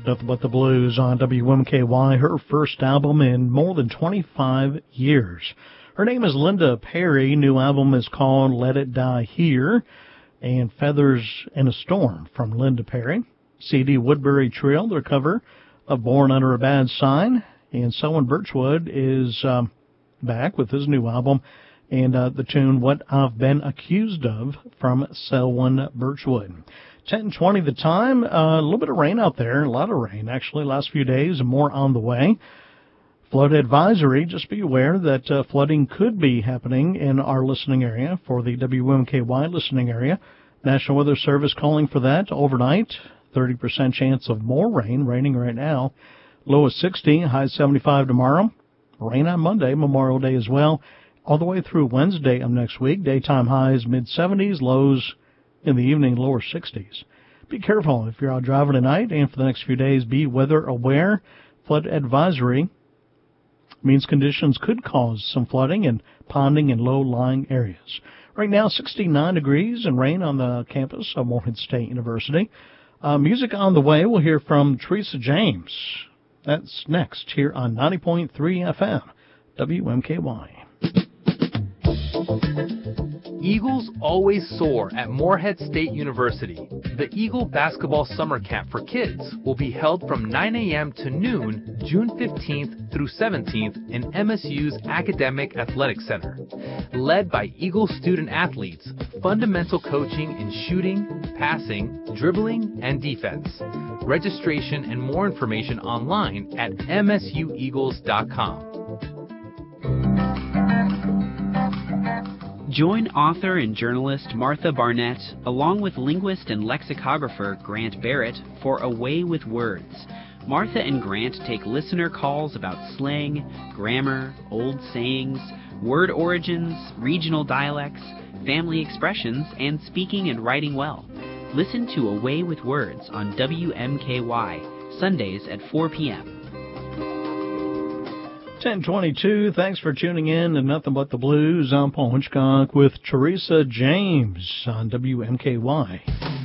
Nothing But the Blues on WMKY, her first album in more than 25 years. Her name is Linda Perry. New album is called Let It Die Here, and Feathers in a Storm from Linda Perry. C.D. Woodbury Trio, their cover of Born Under a Bad Sign. And Selwyn Birchwood is back with his new album, and the tune What I've Been Accused Of from Selwyn Birchwood. 10:20 the time. A little bit of rain out there, a lot of rain actually, last few days, and more on the way. Flood advisory, just be aware that flooding could be happening in our listening area for the WMKY listening area. National Weather Service calling for that overnight. 30% chance of more rain, raining right now. Low is 60, high 75 tomorrow. Rain on Monday, Memorial Day as well. All the way through Wednesday of next week. Daytime highs mid-70s, lows in the evening, lower 60s. Be careful if you're out driving tonight, and for the next few days, be weather aware. Flood advisory means conditions could cause some flooding and ponding in low-lying areas. Right now, 69 degrees and rain on the campus of Morehead State University. Music on the way. We'll hear from Teresa James. That's next here on 90.3 FM, WMKY. Eagles always soar at Morehead State University. The Eagle Basketball Summer Camp for Kids will be held from 9 a.m. to noon, June 15th through 17th in MSU's Academic Athletic Center. Led by Eagle student athletes, fundamental coaching in shooting, passing, dribbling, and defense. Registration and more information online at msueagles.com. Join author and journalist Martha Barnett, along with linguist and lexicographer Grant Barrett, for A Way with Words. Martha and Grant take listener calls about slang, grammar, old sayings, word origins, regional dialects, family expressions, and speaking and writing well. Listen to A Way with Words on WMKY, Sundays at 4 p.m. 10:22. Thanks for tuning in to Nothing But the Blues. I'm Paul Hitchcock with Teresa James on WMKY.